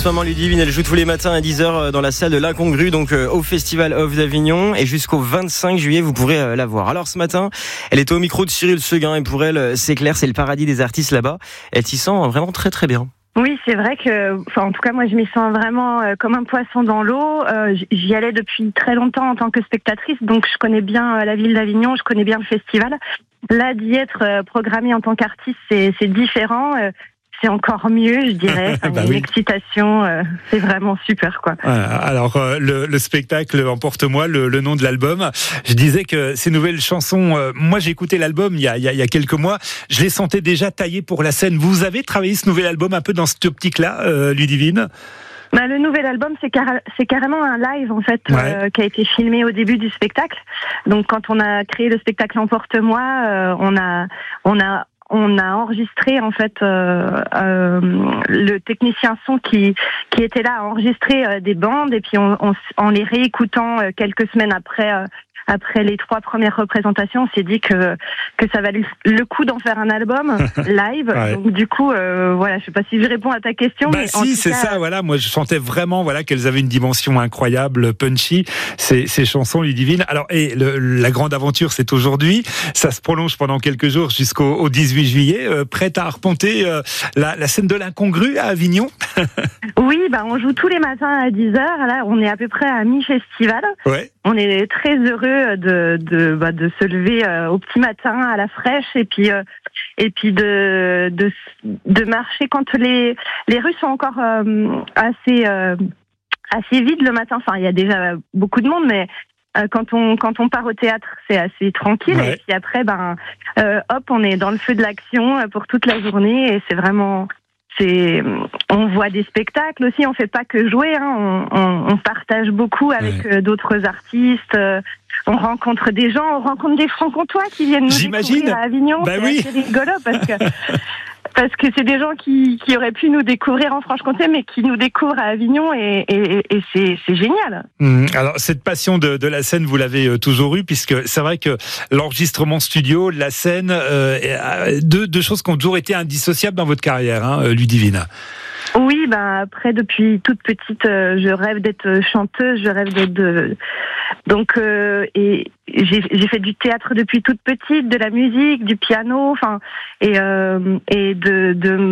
ce moment, Ludivine, elle joue tous les matins à 10h dans la salle de l'Incongru, donc au Festival Off d'Avignon. Et jusqu'au 25 juillet, vous pourrez la voir. Alors ce matin, elle était au micro de Cyril Seguin. Et pour elle, c'est clair, c'est le paradis des artistes là-bas. Elle s'y sent vraiment très très bien. Oui, c'est vrai que, en tout cas, moi, je m'y sens vraiment comme un poisson dans l'eau. J'y allais depuis très longtemps en tant que spectatrice, donc je connais bien la ville d'Avignon, je connais bien le festival. Là, d'y être programmée en tant qu'artiste, c'est différent. C'est encore mieux, je dirais. Une excitation, c'est vraiment super, quoi. Alors, le spectacle Emporte-moi, le nom de l'album. Je disais que ces nouvelles chansons, moi j'ai écouté l'album il y a quelques mois, je les sentais déjà taillées pour la scène. Vous avez travaillé ce nouvel album un peu dans cette optique-là, Ludivine ? Le nouvel album, c'est carrément un live en fait, qui a été filmé au début du spectacle. Donc quand on a créé le spectacle Emporte-moi, on a enregistré en fait le technicien son qui était là a enregistré des bandes, et puis en les réécoutant quelques semaines après les 3 premières représentations, on s'est dit que ça valait le coup d'en faire un album live. Ouais. Donc du coup, voilà, je sais pas si je réponds à ta question. Mais si, c'est ça, voilà. Moi, je sentais vraiment, qu'elles avaient une dimension incroyable, punchy, ces chansons, Ludivine. Alors, la grande aventure, c'est aujourd'hui. Ça se prolonge pendant quelques jours jusqu'au 18 juillet. Prête à arpenter la scène de l'Incongru à Avignon? Oui, on joue tous les matins à 10h. Là, on est à peu près à mi-festival. Ouais. On est très heureux de se lever au petit matin à la fraîche, et puis de marcher quand les rues sont encore assez vides le matin. Enfin, il y a déjà beaucoup de monde, mais quand on part au théâtre, c'est assez tranquille. Ouais. Et puis après, on est dans le feu de l'action pour toute la journée, et c'est vraiment... on voit des spectacles aussi, on fait pas que jouer, on partage beaucoup avec d'autres artistes, on rencontre des gens, on rencontre des francs-comtois qui viennent nous découvrir à Avignon. C'est assez rigolo parce que c'est des gens qui auraient pu nous découvrir en Franche-Comté, mais qui nous découvrent à Avignon, et c'est génial. Alors, cette passion de la scène, vous l'avez toujours eue, puisque c'est vrai que l'enregistrement studio, la scène, deux choses qui ont toujours été indissociables dans votre carrière, Ludivine. Oui, après, depuis toute petite, je rêve d'être chanteuse, je rêve d'être et j'ai fait du théâtre depuis toute petite, de la musique, du piano, et de